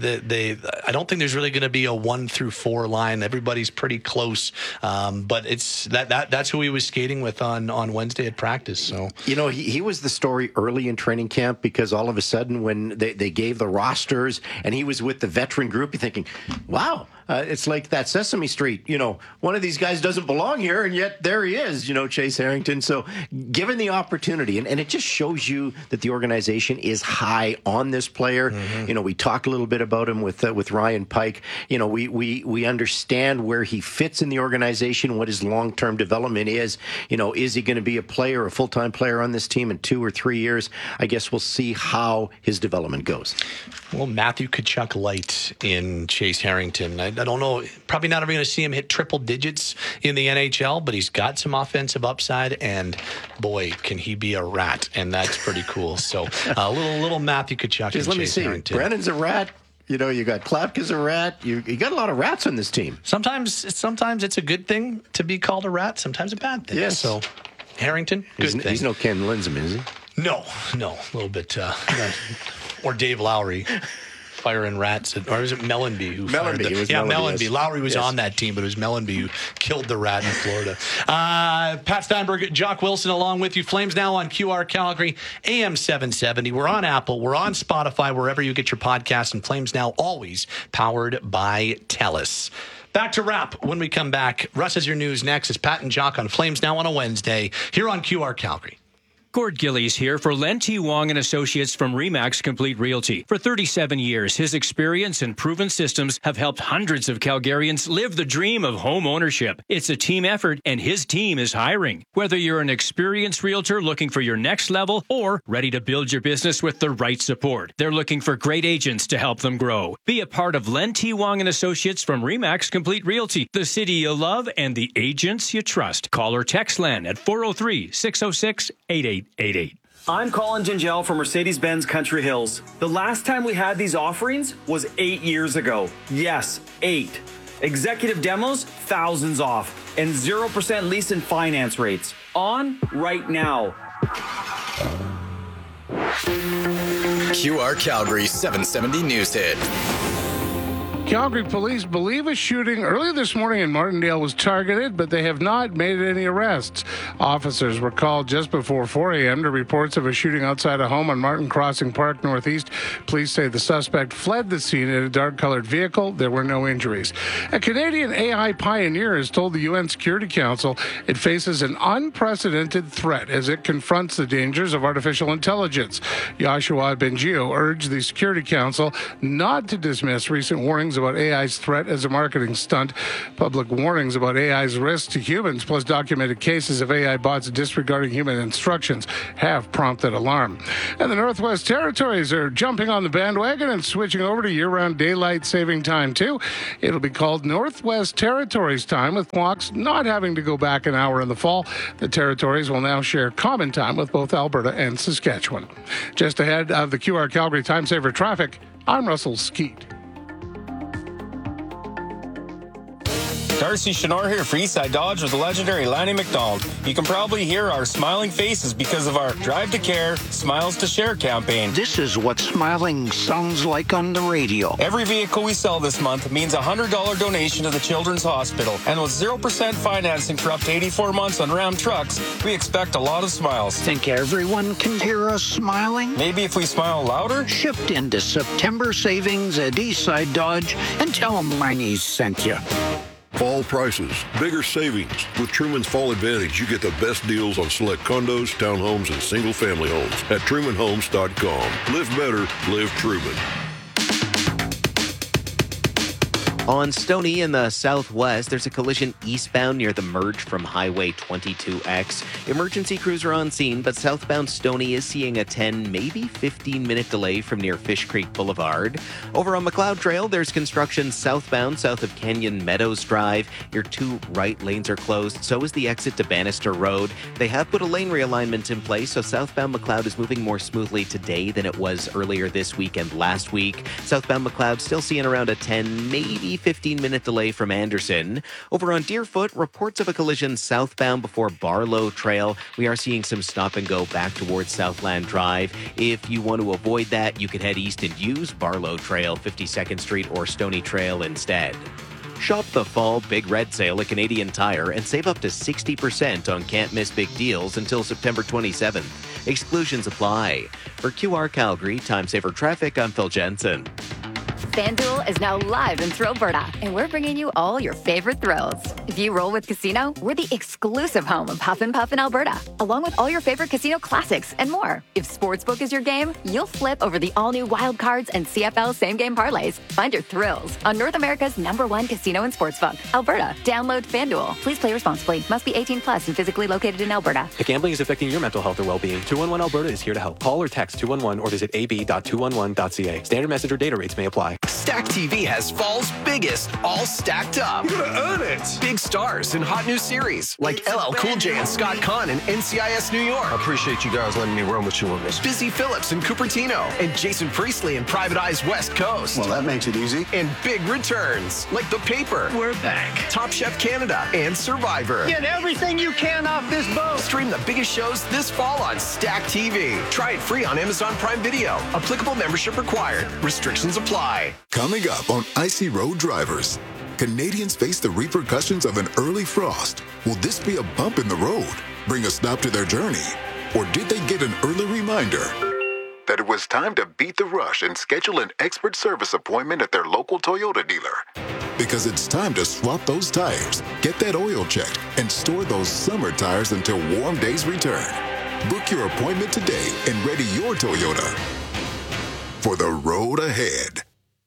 I don't think there's really going to be a 1 through 4 line. Everybody's pretty close. But it's that's who he was skating with on Wednesday at practice. So he was the story early in training camp, because all of a sudden when they gave the rosters and he was with the veteran group, you're thinking, wow. It's like that Sesame Street, one of these guys doesn't belong here, and yet there he is, Chase Harrington. So given the opportunity, and it just shows you that the organization is high on this player. Mm-hmm. We talked a little bit about him with Ryan Pike. We understand where he fits in the organization, what his long-term development is. Is he going to be a full-time player on this team in 2 or 3 years? I guess we'll see how his development goes. Well, Matthew Tkachuk light in Chase Harrington. I don't know. Probably not ever going to see him hit triple digits in the NHL, but he's got some offensive upside, and boy, can he be a rat, and that's pretty cool. So a little Matthew Tkachuk and Chase Harrington. Brennan's a rat. You got Klapka's a rat. You got a lot of rats on this team. Sometimes it's a good thing to be called a rat. Sometimes a bad thing. Yes. So Harrington, good thing. He's no Ken Linseman, is he? No, a little bit. Or Dave Lowry. Firing rats, or was it Mellenby who fired the... Mellenby. Yes. Lowry was on that team, but it was Mellenby who killed the rat in Florida. Pat Steinberg, Jock Wilson along with you. Flames Now on QR Calgary, AM 770. We're on Apple. We're on Spotify, wherever you get your podcasts. And Flames Now, always powered by TELUS. Back to wrap when we come back. Russ has your news next. It's Pat and Jock on Flames Now on a Wednesday here on QR Calgary. Gord Gillies here for Len T. Wong and Associates from RE/MAX Complete Realty. For 37 years, his experience and proven systems have helped hundreds of Calgarians live the dream of home ownership. It's a team effort, and his team is hiring. Whether you're an experienced realtor looking for your next level or ready to build your business with the right support, they're looking for great agents to help them grow. Be a part of Len T. Wong and Associates from RE/MAX Complete Realty, the city you love and the agents you trust. Call or text Len at 403-606-8888. I'm Colin Gingell from Mercedes-Benz Country Hills. The last time we had these offerings was 8 years ago. Yes, 8. Executive demos, thousands off, and 0% lease and finance rates. On right now. QR Calgary 770 News Hit. Calgary police believe a shooting earlier this morning in Martindale was targeted, but they have not made any arrests. Officers were called just before 4 a.m. to reports of a shooting outside a home on Martin Crossing Park Northeast. Police say the suspect fled the scene in a dark-colored vehicle. There were no injuries. A Canadian AI pioneer has told the UN Security Council it faces an unprecedented threat as it confronts the dangers of artificial intelligence. Joshua Bengio urged the Security Council not to dismiss recent warnings about AI's threat as a marketing stunt. Public warnings about AI's risks to humans, plus documented cases of AI bots disregarding human instructions, have prompted alarm. And the Northwest Territories are jumping on the bandwagon and switching over to year-round daylight saving time, too. It'll be called Northwest Territories time, with clocks not having to go back an hour in the fall. The territories will now share common time with both Alberta and Saskatchewan. Just ahead of the QR Calgary Time Saver traffic, I'm Russell Skeet. Darcy Chenor here for Eastside Dodge with the legendary Lanny McDonald. You can probably hear our smiling faces because of our Drive to Care, Smiles to Share campaign. This is what smiling sounds like on the radio. Every vehicle we sell this month means a $100 donation to the Children's Hospital. And with 0% financing for up to 84 months on Ram trucks, we expect a lot of smiles. Think everyone can hear us smiling? Maybe if we smile louder? Shift into September savings at Eastside Dodge and tell them Lanny's sent you. Fall prices, bigger savings. With Truman's Fall Advantage, you get the best deals on select condos, townhomes, and single-family homes at TrumanHomes.com. Live better, live Truman. On Stoney in the southwest, there's a collision eastbound near the merge from Highway 22X. Emergency crews are on scene, but southbound Stoney is seeing a 10, maybe 15-minute delay from near Fish Creek Boulevard. Over on McLeod Trail, there's construction southbound south of Kenyon Meadows Drive. Your two right lanes are closed. So is the exit to Bannister Road. They have put a lane realignment in place, so southbound McLeod is moving more smoothly today than it was earlier this week and last week. Southbound McLeod still seeing around a 10, maybe 15-minute delay from Anderson. Over on Deerfoot, reports of a collision southbound before Barlow Trail. We are seeing some stop and go back towards Southland Drive. If you want to avoid that, you can head east and use Barlow Trail, 52nd Street, or Stoney Trail instead. Shop the fall Big Red Sale at Canadian Tire and save up to 60% on can't miss big deals until September 27th. Exclusions apply. For QR Calgary Time Saver Traffic, I'm Phil Jensen. FanDuel is now live in Thrillberta, and we're bringing you all your favorite thrills. If you roll with Casino, we're the exclusive home of Huff and Puff in Alberta, along with all your favorite casino classics and more. If Sportsbook is your game, you'll flip over the all-new Wild Cards and CFL same-game parlays. Find your thrills on North America's #1 casino and sportsbook, Alberta. Download FanDuel. Please play responsibly. Must be 18 plus and physically located in Alberta. If gambling is affecting your mental health or well-being, 211 Alberta is here to help. Call or text 211 or visit ab.211.ca. Standard message or data rates may apply. Stack TV has fall's biggest, all stacked up. You're gonna earn it. Big stars in hot new series like LL Cool J and Scott Conn in NCIS New York. I appreciate you guys letting me run with you on this. Busy Phillips in Cupertino and Jason Priestley in Private Eyes West Coast. Well, that makes it easy. And big returns like The Paper. We're back. Top Chef Canada and Survivor. Get everything you can off this boat. Stream the biggest shows this fall on Stack TV. Try it free on Amazon Prime Video. Applicable membership required. Restrictions apply. Coming up on Icy Road Drivers, Canadians face the repercussions of an early frost. Will this be a bump in the road, bring a stop to their journey? Or did they get an early reminder that it was time to beat the rush and schedule an expert service appointment at their local Toyota dealer? Because it's time to swap those tires, get that oil checked, and store those summer tires until warm days return. Book your appointment today and ready your Toyota for the road ahead.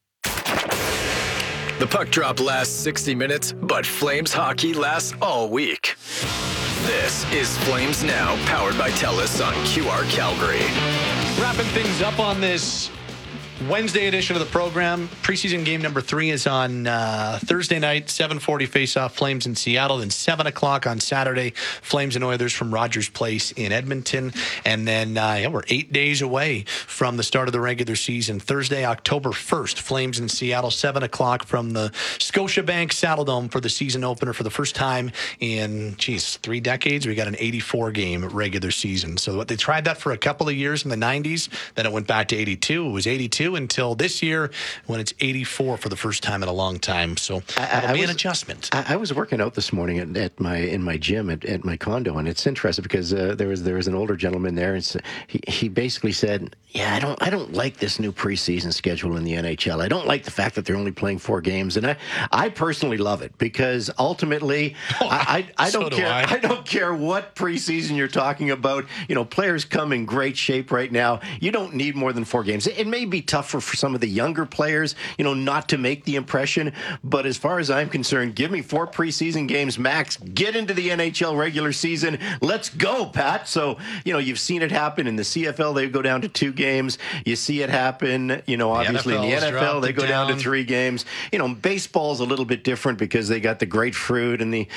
The puck drop lasts 60 minutes, but Flames hockey lasts all week. This is Flames Now, powered by TELUS on QR Calgary. Wrapping things up on this Wednesday edition of the program. Preseason game number 3 is on Thursday night, 7:40 face-off, Flames in Seattle. Then 7 o'clock on Saturday, Flames and Oilers from Rogers Place in Edmonton. And then we're 8 days away from the start of the regular season. Thursday, October 1st, Flames in Seattle, 7 o'clock from the Scotiabank Saddledome for the season opener for the first time in, 3 decades. We got an 84-game regular season. So they tried that for a couple of years in the 90s. Then it went back to 82. It was 82 until this year when it's 84 for the first time in a long time. So that'll be an adjustment. I was working out this morning in my gym at my condo, and it's interesting because there was an older gentleman there, and he basically said, "Yeah, I don't like this new preseason schedule in the NHL. I don't like the fact that they're only playing 4 games, and I personally love it because ultimately I don't care. I don't care what preseason you're talking about. Players come in great shape right now. You don't need more than 4 games. It may be tough for some of the younger players, not to make the impression. But as far as I'm concerned, give me 4 preseason games max. Get into the NHL regular season. Let's go, Pat." So, you've seen it happen in the CFL. They go down to 2 games. You see it happen, obviously in the NFL, they go down to 3 games. Baseball's a little bit different because they got the grapefruit and the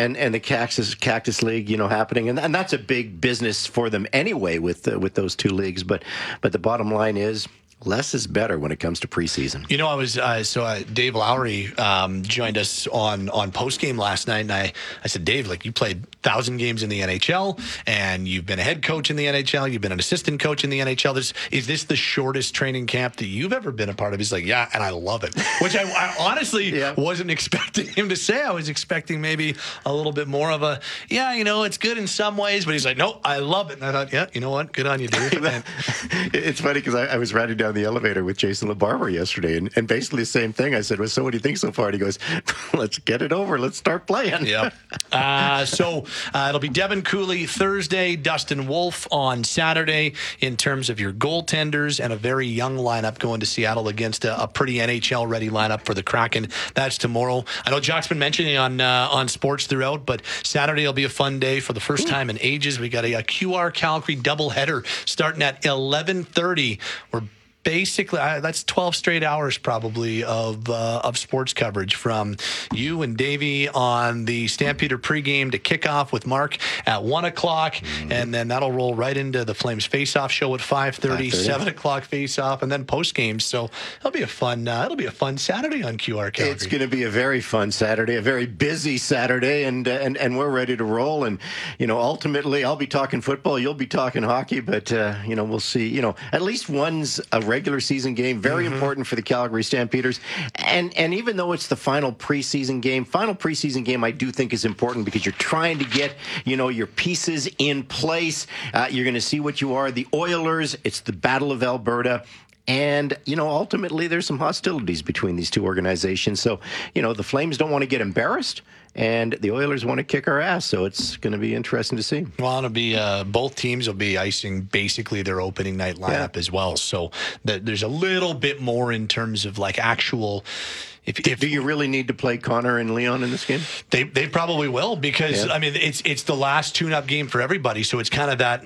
Cactus League, happening. And that's a big business for them anyway with those 2 leagues. But the bottom line is, less is better when it comes to preseason. I was Dave Lowry joined us on post game last night, and I said, Dave, you played 1,000 games in the NHL, and you've been a head coach in the NHL, you've been an assistant coach in the NHL. Is this the shortest training camp that you've ever been a part of? He's like, yeah, and I love it, which I honestly wasn't expecting him to say. I was expecting maybe a little bit more of a, it's good in some ways, but he's like, no, I love it. And I thought, yeah, you know what? Good on you, Dave. It's funny because I was riding down the elevator with Jason LaBarbera yesterday, and basically the same thing. I said, well, so what do you think so far? And he goes, let's get it over. Let's start playing. Yep. So it'll be Devin Cooley Thursday, Dustin Wolf on Saturday in terms of your goaltenders, and a very young lineup going to Seattle against a pretty NHL-ready lineup for the Kraken. That's tomorrow. I know Jock's been mentioning on sports throughout, but Saturday will be a fun day for the first time in ages. We got a QR Calgary doubleheader starting at 11:30. We're basically, that's 12 straight hours probably of sports coverage from you and Davey on the Stampeder pregame to kick off with Mark at 1 o'clock, and then that'll roll right into the Flames face-off show at 5:30, 7 o'clock face-off, and then post-game. So it'll be a fun Saturday on QR Calgary. It's going to be a very fun Saturday, a very busy Saturday, and we're ready to roll. And ultimately, I'll be talking football, you'll be talking hockey, but we'll see. At least one's a regular season game, very important for the Calgary Stampeders. And even though it's the final preseason game I do think is important because you're trying to get, your pieces in place. You're going to see what you are. The Oilers, it's the Battle of Alberta. And, ultimately there's some hostilities between these 2 organizations. So, the Flames don't want to get embarrassed, and the Oilers want to kick our ass. So it's going to be interesting to see. Well, it'll be both teams will be icing basically their opening night lineup as well. So there's a little bit more in terms of actual. Do you really need to play Connor and Leon in this game? They probably will because it's the last tune-up game for everybody. So it's kind of that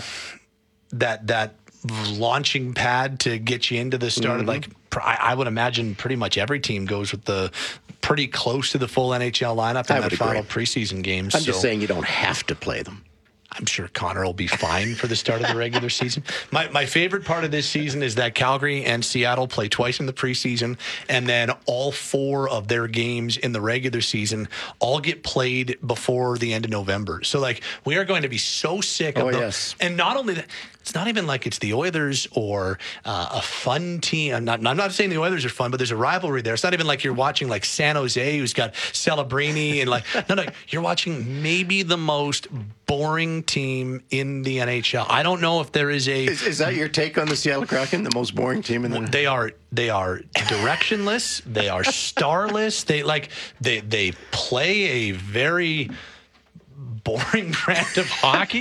that launching pad to get you into the start. I would imagine pretty much every team goes with the pretty close to the full NHL lineup in that final preseason game. I'm just saying you don't have to play them. I'm sure Connor will be fine for the start of the regular season. My favorite part of this season is that Calgary and Seattle play twice in the preseason, and then all 4 of their games in the regular season all get played before the end of November. So, we are going to be so sick of them. Yes. And not only that, it's not even like it's the Oilers or a fun team. I'm not saying the Oilers are fun, but there's a rivalry there. It's not even like you're watching San Jose, who's got Celebrini, and no, you're watching maybe the most boring team in the NHL. I don't know if there is a. Is that your take on the Seattle Kraken? The most boring team in the. They are directionless. They are starless. They play a very boring brand of hockey.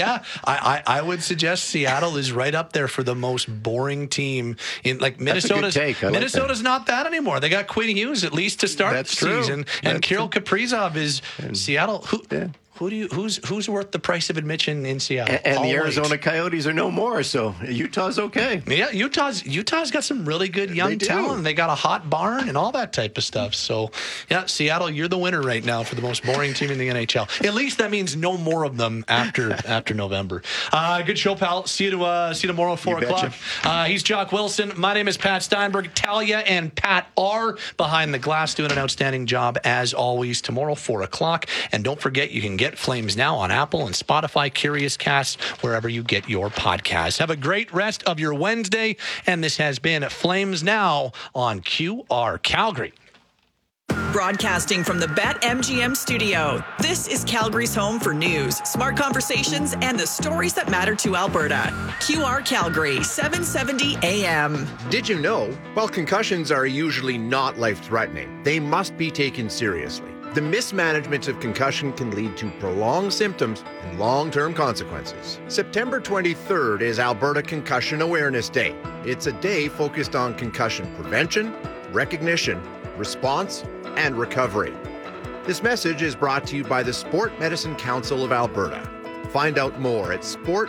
I would suggest Seattle is right up there for the most boring team in Minnesota's not that anymore. They got Quinn Hughes at least to start the season, and Kirill Kaprizov is Seattle. who's worth the price of admission in Seattle? And the Arizona Coyotes are no more, so Utah's okay. Yeah, Utah's got some really good young talent. They got a hot barn and all that type of stuff. So, yeah, Seattle, you're the winner right now for the most boring team in the NHL. At least that means no more of them after November. Good show, pal. See you tomorrow, 4 o'clock. He's Jock Wilson. My name is Pat Steinberg. Talia and Pat are behind the glass doing an outstanding job as always. Tomorrow, 4 o'clock. And don't forget, you can get Flames Now on Apple and Spotify, Curious Cast, wherever you get your podcasts. Have a great rest of your Wednesday. And this has been Flames Now on QR Calgary. Broadcasting from the BetMGM studio, this is Calgary's home for news, smart conversations, and the stories that matter to Alberta. QR Calgary, 770 AM. Did you know? While concussions are usually not life-threatening, they must be taken seriously. The mismanagement of concussion can lead to prolonged symptoms and long-term consequences. September 23rd is Alberta Concussion Awareness Day. It's a day focused on concussion prevention, recognition, response, and recovery. This message is brought to you by the Sport Medicine Council of Alberta. Find out more at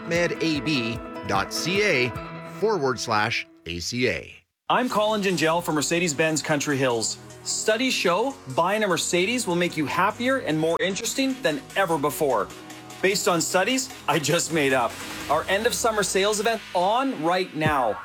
sportmedab.ca/ACA. I'm Colin Gingell from Mercedes-Benz Country Hills. Studies show buying a Mercedes will make you happier and more interesting than ever before. Based on studies I just made up. Our end of summer sales event on right now.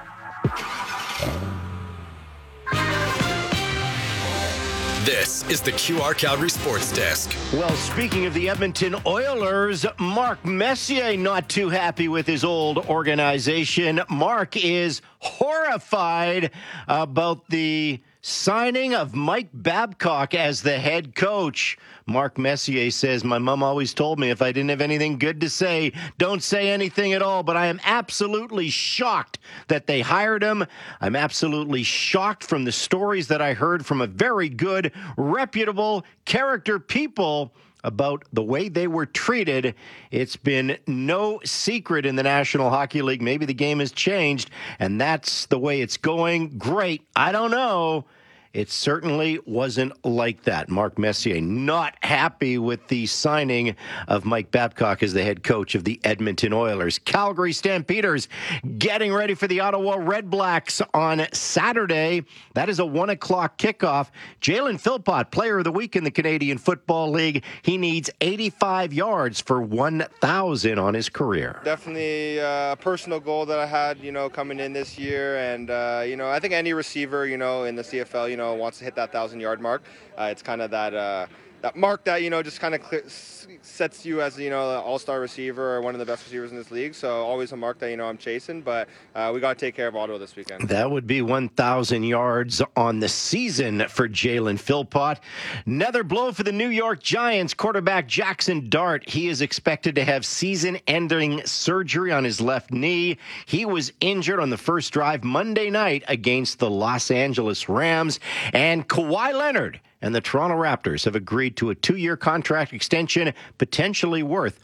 This is the QR Calgary Sports Desk. Well, speaking of the Edmonton Oilers, Mark Messier not too happy with his old organization. Mark is horrified about the signing of Mike Babcock as the head coach. Mark Messier says, my mom always told me if I didn't have anything good to say, don't say anything at all. But I am absolutely shocked that they hired him. I'm absolutely shocked from the stories that I heard from a very good, reputable character people about the way they were treated. It's been no secret in the National Hockey League. Maybe the game has changed, and that's the way it's going. Great. I don't know. It certainly wasn't like that. Mark Messier not happy with the signing of Mike Babcock as the head coach of the Edmonton Oilers. Calgary Stampeders getting ready for the Ottawa Red Blacks on Saturday. That is a 1 o'clock kickoff. Jalen Philpott, player of the week in the Canadian Football League. He needs 85 yards for 1,000 on his career. Definitely a personal goal that I had, coming in this year. And, I think any receiver, in the CFL, wants to hit that 1,000-yard mark. It's kind of that mark that, just kind of sets you as, an all-star receiver or one of the best receivers in this league. So always a mark that, I'm chasing. But we got to take care of Ottawa this weekend. That would be 1,000 yards on the season for Jalen Philpott. Another blow for the New York Giants. Quarterback Jackson Dart. He is expected to have season-ending surgery on his left knee. He was injured on the first drive Monday night against the Los Angeles Rams. And Kawhi Leonard and the Toronto Raptors have agreed to a 2-year contract extension, potentially worth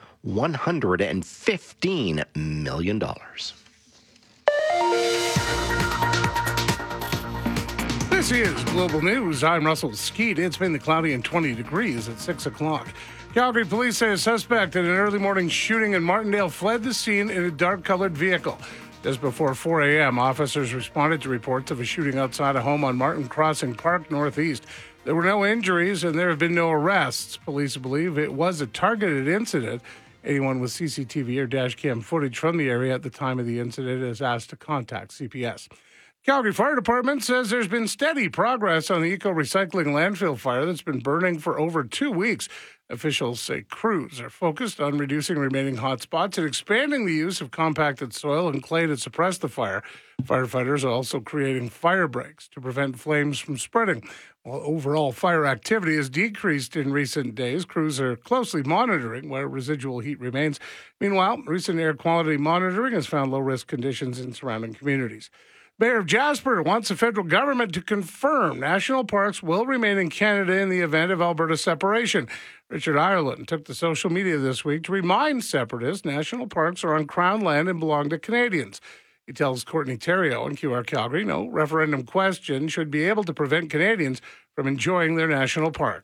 $115 million. This is Global News. I'm Russell Skeet. It's been cloudy and 20 degrees at 6 o'clock. Calgary police say a suspect in an early morning shooting in Martindale fled the scene in a dark-colored vehicle. Just before 4 a.m., officers responded to reports of a shooting outside a home on Martin Crossing Park, Northeast. There were no injuries and there have been no arrests. Police believe it was a targeted incident. Anyone with CCTV or dash cam footage from the area at the time of the incident is asked to contact CPS. Calgary Fire Department says there's been steady progress on the eco-recycling landfill fire that's been burning for over 2 weeks. Officials say crews are focused on reducing remaining hot spots and expanding the use of compacted soil and clay to suppress the fire. Firefighters are also creating fire breaks to prevent flames from spreading. While overall fire activity has decreased in recent days, crews are closely monitoring where residual heat remains. Meanwhile, recent air quality monitoring has found low-risk conditions in surrounding communities. Mayor of Jasper wants the federal government to confirm national parks will remain in Canada in the event of Alberta separation. Richard Ireland took to social media this week to remind separatists national parks are on Crown land and belong to Canadians. He tells Courtney Theriault on QR Calgary no referendum question should be able to prevent Canadians from enjoying their national parks.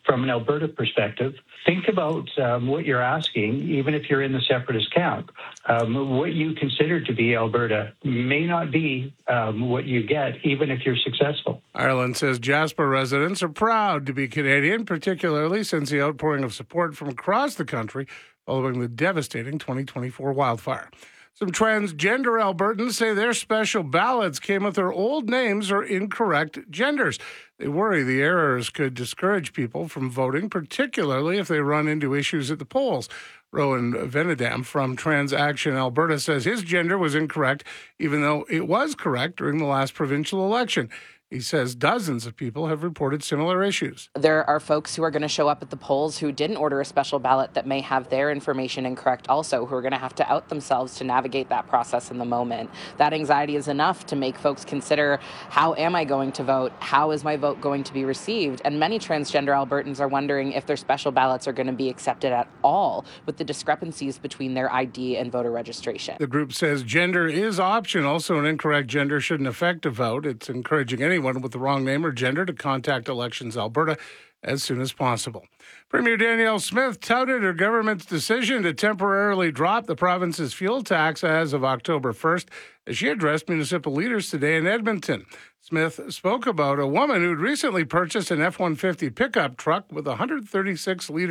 from an Alberta perspective, think about what you're asking, even if you're in the separatist camp. What you consider to be Alberta may not be what you get, even if you're successful. Ireland says Jasper residents are proud to be Canadian, particularly since the outpouring of support from across the country following the devastating 2024 wildfire. Some transgender Albertans say their special ballots came with their old names or incorrect genders. They worry the errors could discourage people from voting, particularly if they run into issues at the polls. Rowan Venedam from Trans Action Alberta says his gender was incorrect, even though it was correct during the last provincial election. He says dozens of people have reported similar issues. There are folks who are going to show up at the polls who didn't order a special ballot that may have their information incorrect also, who are going to have to out themselves to navigate that process in the moment. That anxiety is enough to make folks consider, how am I going to vote? How is my vote going to be received? And many transgender Albertans are wondering if their special ballots are going to be accepted at all, with the discrepancies between their ID and voter registration. The group says gender is optional, so an incorrect gender shouldn't affect a vote. It's encouraging anyone with the wrong name or gender to contact Elections Alberta as soon as possible. Premier Danielle Smith touted her government's decision to temporarily drop the province's fuel tax as of October 1st as she addressed municipal leaders today in Edmonton. Smith spoke about a woman who'd recently purchased an F-150 pickup truck with 136 liters